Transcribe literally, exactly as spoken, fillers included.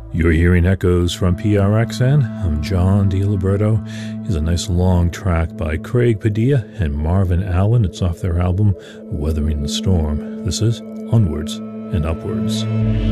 You're hearing echoes from P R X N. I'm John DiLiberto. Here's a nice long track by Craig Padilla and Marvin Allen. It's off their album, Weathering the Storm. This is Onwards and Upwards.